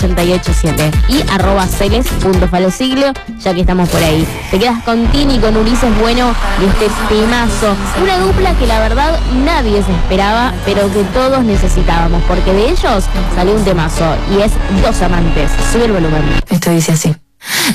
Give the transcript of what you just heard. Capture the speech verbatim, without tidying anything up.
ochenta y ocho siete y arroba celes.falosiglio, ya que estamos por ahí. Te quedas con Tini, con Ulises Bueno y este temazo. Una dupla que la verdad nadie se esperaba, pero que todos necesitábamos, porque de ellos salió un temazo y es Dos Amantes. Sube el volumen. Esto dice así.